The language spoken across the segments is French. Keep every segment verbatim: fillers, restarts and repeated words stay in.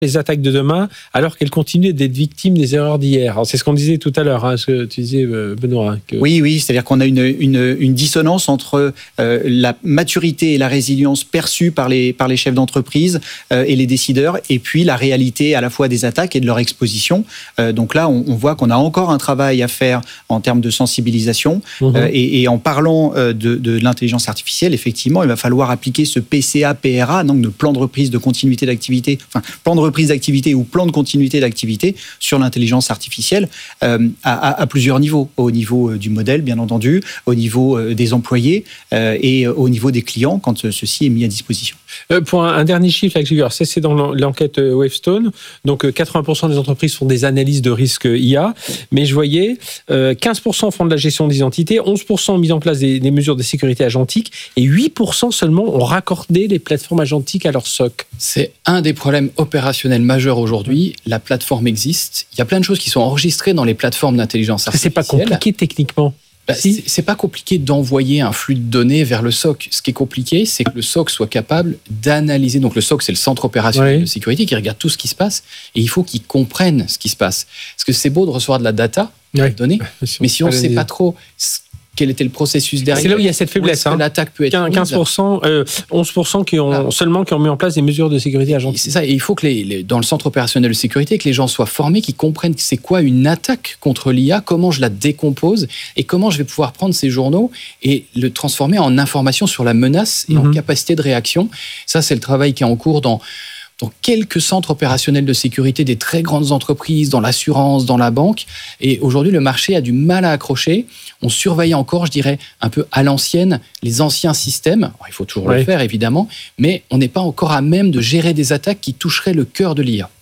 les attaques de demain, alors qu'elles continuent d'être victimes des erreurs d'hier. Alors, c'est ce qu'on disait tout à l'heure, hein, ce que tu disais, Benoît. Que... Oui, oui, c'est-à-dire qu'on a une, une, une dissonance entre euh, la maturité et la résilience perçue par les, par les chefs d'entreprise euh, et les décideurs, et puis la réalité à la fois des attaques et de leur exposition. Euh, donc là, on, on voit qu'on a encore un travail à faire en termes de sensibilisation. Mmh. Euh, et, et en parlant euh, de, de l'intelligence artificielle, effectivement, il va falloir appliquer ce P C A P R A, donc de plan de reprise de continuité d'activité, enfin, plan de reprise d'activité ou plan de continuité d'activité sur l'intelligence artificielle euh, à, à, à plusieurs niveaux. Au niveau du modèle, bien entendu, au niveau des employés euh, et au niveau des clients quand euh, ceci est mis à disposition. Euh, pour un, un dernier chiffre, là, que j'ai vu, alors ça c'est dans l'enquête Wavestone, donc euh, quatre-vingts pour cent des entreprises font des analyses de risque I A, mais je voyais euh, quinze pour cent font de la gestion d'identité, onze pour cent ont mis en place des, des mesures de sécurité agentique et huit pour cent seulement ont raccordé les plateformes agentiques à leur S O C. C'est un des problèmes opérationnels majeurs aujourd'hui. La plateforme existe. Il y a plein de choses qui sont enregistrées dans les plateformes d'intelligence artificielle. C'est pas compliqué techniquement. Bah, si. C'est pas compliqué d'envoyer un flux de données vers le S O C. Ce qui est compliqué, c'est que le S O C soit capable d'analyser. Donc le S O C, c'est le centre opérationnel oui. de sécurité qui regarde tout ce qui se passe et il faut qu'il comprenne ce qui se passe. Parce que c'est beau de recevoir de la data, de la oui. donnée, mais si on ne sait pas trop quel était le processus derrière. C'est là où il y a cette faiblesse. Hein. L'attaque peut être quinze pour cent, euh, onze pour cent qui ont, ah. seulement qui ont mis en place des mesures de sécurité agentique. C'est ça, et il faut que les, les, dans le centre opérationnel de sécurité, que les gens soient formés, qu'ils comprennent c'est quoi une attaque contre l'I A, comment je la décompose et comment je vais pouvoir prendre ces journaux et le transformer en information sur la menace et mm-hmm. en capacité de réaction. Ça, c'est le travail qui est en cours dans... dans quelques centres opérationnels de sécurité des très grandes entreprises, dans l'assurance, dans la banque. Et aujourd'hui, le marché a du mal à accrocher. On surveille encore, je dirais, un peu à l'ancienne, les anciens systèmes. Alors, il faut toujours oui. le faire, évidemment, mais on n'est pas encore à même de gérer des attaques qui toucheraient le cœur de l'I A.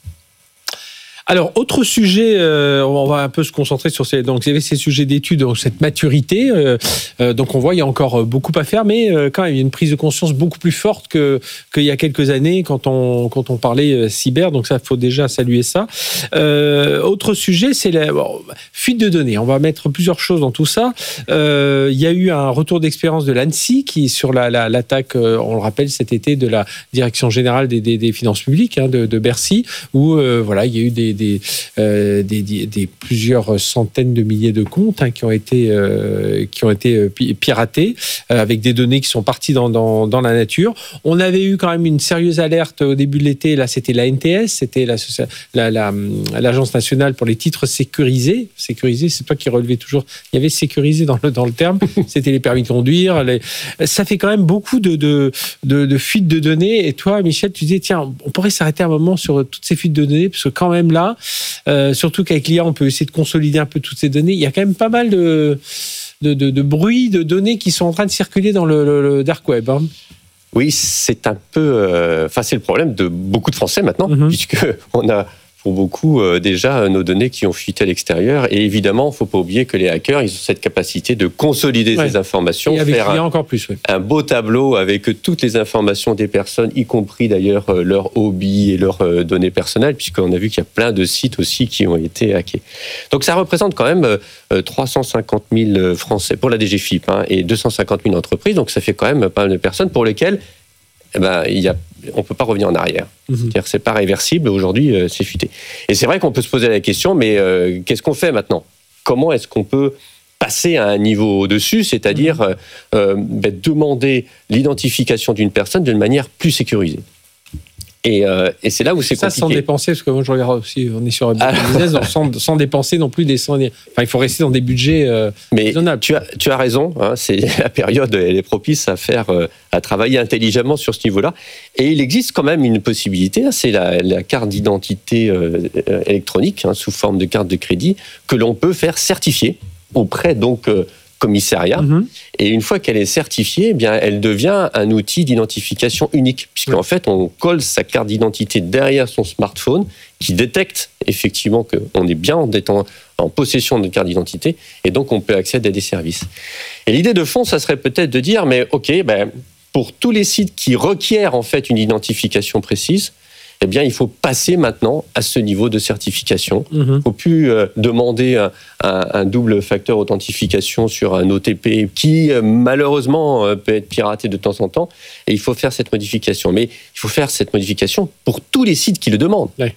Alors, autre sujet, euh, on va un peu se concentrer sur ces, donc, il y avait ces sujets d'études, donc cette maturité. Euh, euh, donc, on voit, il y a encore beaucoup à faire, mais euh, quand même, il y a une prise de conscience beaucoup plus forte que, qu'il y a quelques années quand on, quand on parlait euh, cyber. Donc, ça, il faut déjà saluer ça. Euh, autre sujet, c'est la bon, fuite de données. On va mettre plusieurs choses dans tout ça. Euh, il y a eu un retour d'expérience de l'ANSSI qui, sur la, la, l'attaque, euh, on le rappelle, cet été, de la Direction Générale des, des, des Finances Publiques, hein, de, de Bercy, où, euh, voilà, il y a eu des Des, euh, des, des, des plusieurs centaines de milliers de comptes hein, qui ont été, euh, qui ont été piratés euh, avec des données qui sont parties dans, dans, dans la nature. On avait eu quand même une sérieuse alerte au début de l'été. Là, c'était l'A N T S, c'était la, la, la, l'Agence nationale pour les titres sécurisés. Sécurisés, c'est toi qui relevais toujours. Il y avait sécurisé dans le, dans le terme. C'était les permis de conduire. Les... Ça fait quand même beaucoup de, de, de, de fuites de données. Et toi, Michel, tu disais, tiens, on pourrait s'arrêter un moment sur toutes ces fuites de données, parce que quand même là, Euh, surtout qu'avec l'I A, on peut essayer de consolider un peu toutes ces données. Il y a quand même pas mal de, de, de, de bruit, de données qui sont en train de circuler dans le, le, le dark web. Hein. Oui, c'est un peu... Euh, enfin, c'est le problème de beaucoup de Français maintenant, mm-hmm. puisqu'on a... pour beaucoup, euh, déjà, nos données qui ont fuité à l'extérieur. Et évidemment, il ne faut pas oublier que les hackers, ils ont cette capacité de consolider ouais. ces informations, et avec faire un, encore plus, ouais. un beau tableau avec toutes les informations des personnes, y compris d'ailleurs euh, leurs hobbies et leurs euh, données personnelles, puisqu'on a vu qu'il y a plein de sites aussi qui ont été hackés. Donc ça représente quand même euh, trois cent cinquante mille Français pour la D G F I P hein, et deux cent cinquante mille entreprises. Donc ça fait quand même pas mal de personnes pour lesquelles eh ben, il y a, on ne peut pas revenir en arrière. Mmh. C'est-à-dire que ce n'est pas réversible, aujourd'hui, euh, c'est fuité. Et c'est vrai qu'on peut se poser la question, mais euh, qu'est-ce qu'on fait maintenant ? Comment est-ce qu'on peut passer à un niveau au-dessus, c'est-à-dire mmh. euh, ben, demander l'identification d'une personne d'une manière plus sécurisée ? Et, euh, et c'est là où c'est ça, compliqué. Ça sans dépenser, parce que moi je regarde aussi, on est sur un business, ah. sans, sans dépenser non plus des cent... Enfin, il faut rester dans des budgets euh, Mais raisonnables. Tu as, tu as raison, hein, c'est, la période elle est propice à, faire, euh, à travailler intelligemment sur ce niveau-là. Et il existe quand même une possibilité, hein, c'est la, la carte d'identité euh, électronique, hein, sous forme de carte de crédit, que l'on peut faire certifier auprès donc... Euh, commissariat, mmh. et une fois qu'elle est certifiée, eh bien, elle devient un outil d'identification unique, puisqu'en mmh. fait, on colle sa carte d'identité derrière son smartphone, qui détecte effectivement qu'on est bien en, étant en possession de carte d'identité, et donc on peut accéder à des services. Et l'idée de fond, ça serait peut-être de dire, mais ok, ben, pour tous les sites qui requièrent en fait une identification précise, eh bien, il faut passer maintenant à ce niveau de certification. Il mmh. ne faut plus euh, demander un, un, un double facteur authentification sur un O T P qui, euh, malheureusement, euh, peut être piraté de temps en temps. Et il faut faire cette modification. Mais il faut faire cette modification pour tous les sites qui le demandent. Ouais.